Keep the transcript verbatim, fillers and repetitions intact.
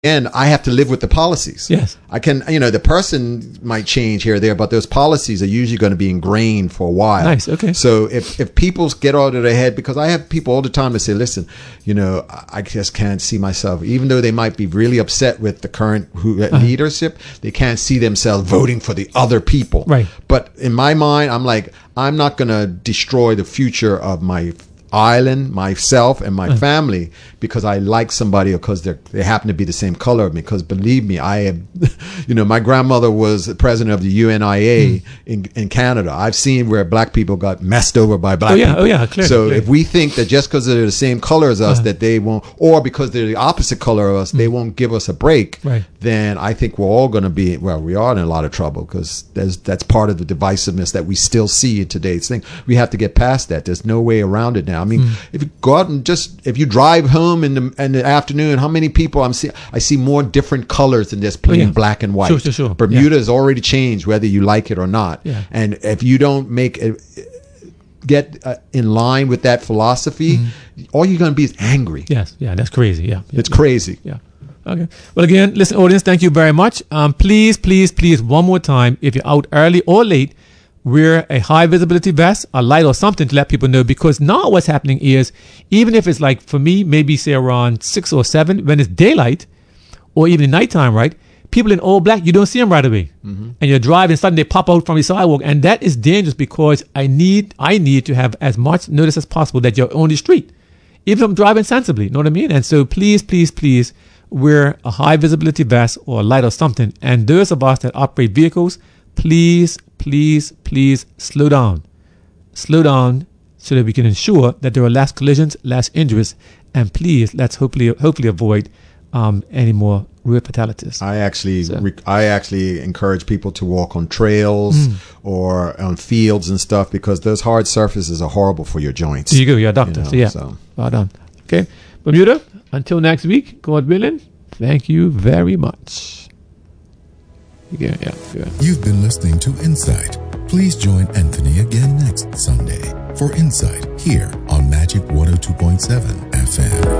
And I have to live with the policies. Yes. I can, you know, the person might change here or there, but those policies are usually going to be ingrained for a while. Nice. Okay. So if, if people get out of their head, because I have people all the time that say, listen, you know, I just can't see myself, even though they might be really upset with the current who, uh-huh. leadership, they can't see themselves voting for the other people. Right. But in my mind, I'm like, I'm not going to destroy the future of my island, myself, and my uh-huh. family because I like somebody or because they they happen to be the same color of me. Because believe me, I am, you know, my grandmother was the president of the U N I A mm. in, in Canada. I've seen where black people got messed over by black oh, yeah. people. Oh, yeah, clearly, so clearly. if we think that just because they're the same color as us, uh-huh. that they won't, or because they're the opposite color of us, mm. they won't give us a break, right. then I think we're all going to be, well, we are in a lot of trouble because there's that's part of the divisiveness that we still see in today's thing. We have to get past that. There's no way around it now. I mean, mm. if you go out and just, if you drive home in the, in the afternoon, how many people I'm see, I see more different colors than just plain oh, yeah. black and white. Sure, sure, sure. Bermuda yeah. has already changed whether you like it or not. Yeah. And if you don't make it, get uh, in line with that philosophy, mm-hmm. all you're going to be is angry. Yes, yeah, that's crazy. Yeah, yeah it's yeah. crazy. Yeah. Okay. Well, again, listen, audience, thank you very much. Um, please, please, please, one more time, if you're out early or late, wear a high visibility vest, a light or something to let people know, because now what's happening is, even if it's like, for me, maybe say around six or seven, when it's daylight or even nighttime, right? People in all black, you don't see them right away. Mm-hmm. And you're driving, suddenly they pop out from the sidewalk. And that is dangerous because I need, I need to have as much notice as possible that you're on the street, even if I'm driving sensibly, you know what I mean? And so please, please, please wear a high visibility vest or a light or something. And those of us that operate vehicles, please, please, please slow down. Slow down so that we can ensure that there are less collisions, less injuries, and please, let's hopefully hopefully avoid um, any more road fatalities. I actually so. rec- I actually encourage people to walk on trails mm. or on fields and stuff because those hard surfaces are horrible for your joints. There you go, you're a doctor. You know, so yeah, so. Well done. Okay, Bermuda, until next week, God willing, thank you very much. Yeah, yeah, yeah. You've been listening to Insight. Please join Anthony again next Sunday for Insight here on Magic one oh two point seven F M.